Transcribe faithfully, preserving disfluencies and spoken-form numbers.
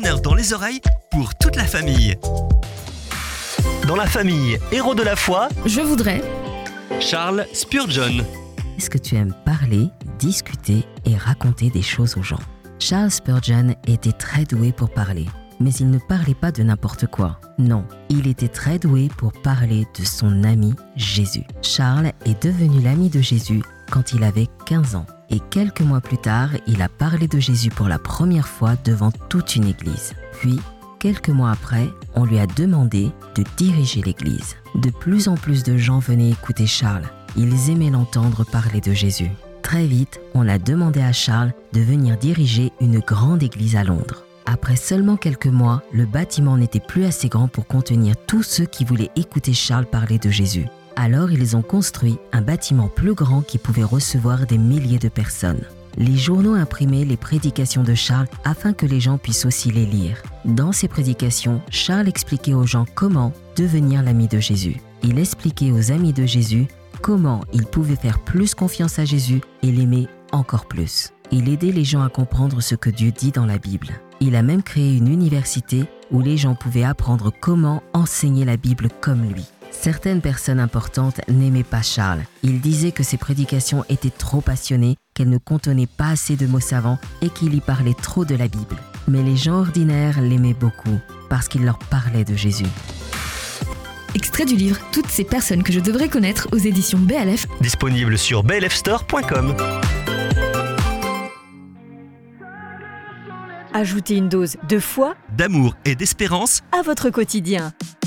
bonheur dans les oreilles pour toute la famille. Dans la famille Héros de la foi, Je voudrais. Charles Spurgeon. Est-ce que tu aimes parler, discuter et raconter des choses aux gens? Charles Spurgeon était très doué pour parler, mais il ne parlait pas de n'importe quoi. Non, il était très doué pour parler de son ami Jésus. Charles est devenu l'ami de Jésus quand il avait quinze ans. Et quelques mois plus tard, il a parlé de Jésus pour la première fois devant toute une église. Puis, quelques mois après, on lui a demandé de diriger l'église. De plus en plus de gens venaient écouter Charles. Ils aimaient l'entendre parler de Jésus. Très vite, on a demandé à Charles de venir diriger une grande église à Londres. Après seulement quelques mois, le bâtiment n'était plus assez grand pour contenir tous ceux qui voulaient écouter Charles parler de Jésus. Alors ils ont construit un bâtiment plus grand qui pouvait recevoir des milliers de personnes. Les journaux imprimaient les prédications de Charles afin que les gens puissent aussi les lire. Dans ces prédications, Charles expliquait aux gens comment devenir l'ami de Jésus. Il expliquait aux amis de Jésus comment ils pouvaient faire plus confiance à Jésus et l'aimer encore plus. Il aidait les gens à comprendre ce que Dieu dit dans la Bible. Il a même créé une université où les gens pouvaient apprendre comment enseigner la Bible comme lui. Certaines personnes importantes n'aimaient pas Charles. Ils disaient que ses prédications étaient trop passionnées, qu'elles ne contenaient pas assez de mots savants et qu'il y parlait trop de la Bible. Mais les gens ordinaires l'aimaient beaucoup parce qu'il leur parlait de Jésus. Extrait du livre Toutes ces personnes que je devrais connaître aux éditions B L F. Disponible sur b l f store point com. Ajoutez une dose de foi D'amour et d'espérance à votre quotidien.